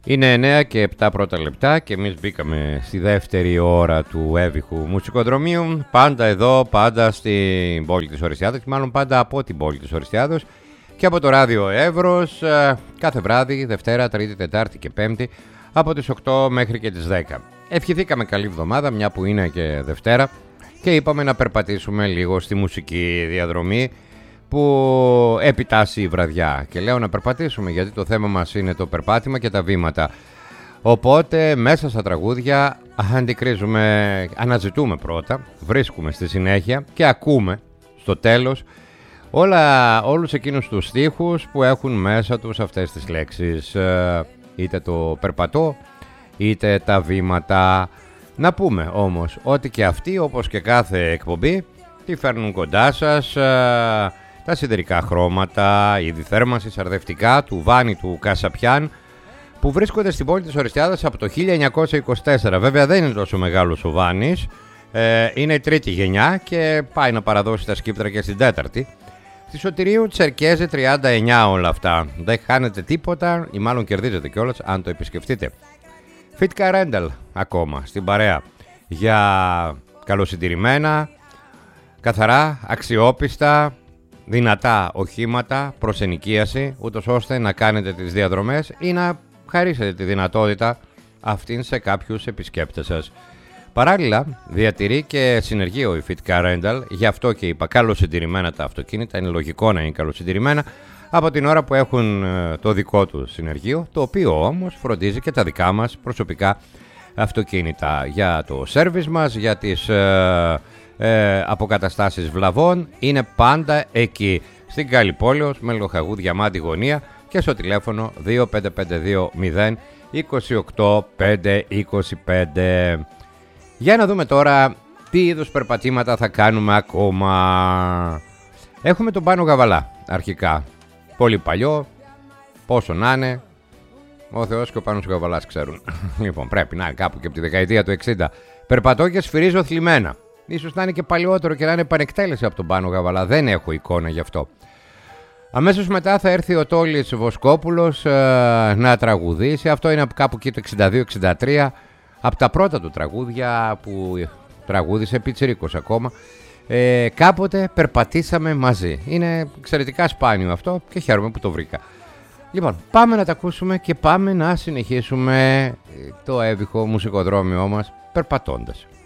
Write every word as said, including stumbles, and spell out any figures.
Είναι εννέα και επτά πρώτα λεπτά και εμείς μπήκαμε στη δεύτερη ώρα του έβυχου μουσικοδρομίου. Πάντα εδώ, πάντα στην πόλη της Οριστιάδος, μάλλον πάντα από την πόλη της Οριστιάδος και από το ράδιο Εύρος, κάθε βράδυ, Δευτέρα, Τρίτη, Τετάρτη και Πέμπτη, από τις οκτώ μέχρι και τις δέκα. Ευχηθήκαμε καλή εβδομάδα, μια που είναι και Δευτέρα, και είπαμε να περπατήσουμε λίγο στη μουσική διαδρομή που επιτάσσει η βραδιά. Και λέω να περπατήσουμε γιατί το θέμα μας είναι το περπάτημα και τα βήματα. Οπότε μέσα στα τραγούδια αντικρίζουμε, αναζητούμε πρώτα, βρίσκουμε στη συνέχεια και ακούμε στο τέλος όλα, όλους εκείνους τους στίχους που έχουν μέσα τους αυτές τις λέξεις, είτε το περπατώ είτε τα βήματα. Να πούμε όμως ότι και αυτοί, όπως και κάθε εκπομπή, τη φέρνουν κοντά σας τα σιδερικά χρώματα, η διθέρμανση σαρδευτικά του Βάνη του Κασαπιάν, που βρίσκονται στην πόλη της Οριστιάδας από το χίλια εννιακόσια είκοσι τέσσερα. Βέβαια δεν είναι τόσο μεγάλος ο Βάνης, ε, είναι η τρίτη γενιά και πάει να παραδώσει τα σκύπτρα και στην τέταρτη. Στη Σωτηρίου Τσερκέζε τριάντα εννιά όλα αυτά. Δεν χάνετε τίποτα ή μάλλον κερδίζετε κιόλας αν το επισκεφτείτε. Fitka Rental ακόμα στην παρέα για καλοσυντηρημένα, καθαρά, αξιόπιστα, δυνατά οχήματα προς ενοικίαση, ούτως ώστε να κάνετε τις διαδρομές ή να χαρίσετε τη δυνατότητα αυτήν σε κάποιους επισκέπτες σας. Παράλληλα, διατηρεί και συνεργείο η Fitka Rental, γι' αυτό και είπα καλοσυντηρημένα τα αυτοκίνητα, είναι λογικό να είναι καλοσυντηρημένα από την ώρα που έχουν το δικό του συνεργείο, το οποίο όμως φροντίζει και τα δικά μας προσωπικά αυτοκίνητα. Για το σέρβις μας, για τις ε, ε, αποκαταστάσεις βλαβών, είναι πάντα εκεί, στην Καλλιπόλεως, με Λοχαγού Διαμάντη γωνία και στο τηλέφωνο δύο πέντε πέντε δύο μηδέν είκοσι οκτώ πεντακόσια είκοσι πέντε. Για να δούμε τώρα τι είδους περπατήματα θα κάνουμε ακόμα. Έχουμε τον Πάνο Γαβαλά αρχικά. Πολύ παλιό, πόσο να είναι, ο Θεός και ο Πάνος Γαβαλάς ξέρουν. Λοιπόν, πρέπει να είναι κάπου και από τη δεκαετία του εξήντα. Περπατώ και σφυρίζω θλιμμένα. Ίσως να είναι και παλιότερο και να είναι επανεκτέλεση από τον Πάνο Γαβαλά. Δεν έχω εικόνα γι' αυτό. Αμέσως μετά θα έρθει ο Τόλης Βοσκόπουλος ε, να τραγουδήσει. Αυτό είναι κάπου εκεί το εξήντα δύο εξήντα τρία. Από τα πρώτα του τραγούδια που τραγούδισε, πιτσιρίκος ακόμα. Ε, κάποτε περπατήσαμε μαζί. Είναι εξαιρετικά σπάνιο αυτό και χαίρομαι που το βρήκα. Λοιπόν, πάμε να τα ακούσουμε και πάμε να συνεχίσουμε το έβυχο μουσικοδρόμιό μας περπατώντας.